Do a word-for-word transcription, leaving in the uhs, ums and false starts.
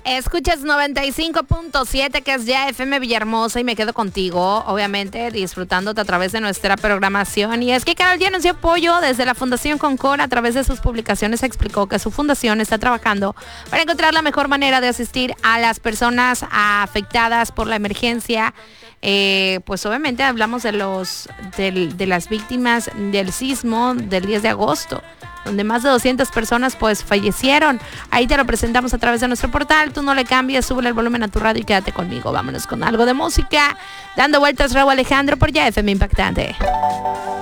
Escuchas noventa y cinco punto siete, que es ya F M Villahermosa, y me quedo contigo, obviamente, disfrutándote a través de nuestra programación. Y es que Karol G anunció apoyo desde la Fundación Concord. A través de sus publicaciones explicó que su fundación está trabajando para encontrar la mejor manera de asistir a las personas afectadas por la emergencia. Eh, pues obviamente hablamos de los del, de las víctimas del sismo del diez de agosto, donde más de doscientas personas pues fallecieron. Ahí te lo presentamos a través de nuestro portal. Tú no le cambies, sube el volumen a tu radio y quédate conmigo. Vámonos con algo de música. Dando vueltas, Rauw Alejandro, por ya F M Impactante.